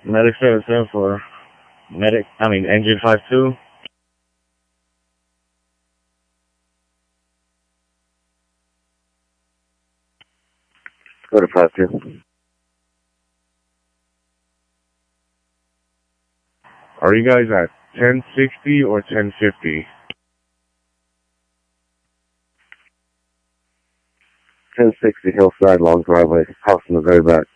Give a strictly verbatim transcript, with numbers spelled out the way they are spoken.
Medic seven seven for medic, I mean engine five two. Go to five two. Are you guys at ten sixty or ten fifty? ten sixty Hillside, long driveway, house in the very back.